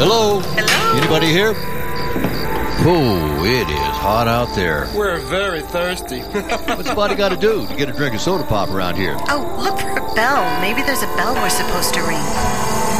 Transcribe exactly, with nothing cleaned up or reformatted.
Hello? Hello? Anybody here? Oh, it is hot out there. We're very thirsty. What's somebody got to do to get a drink of soda pop around here? Oh, look for a bell. Maybe there's a bell we're supposed to ring.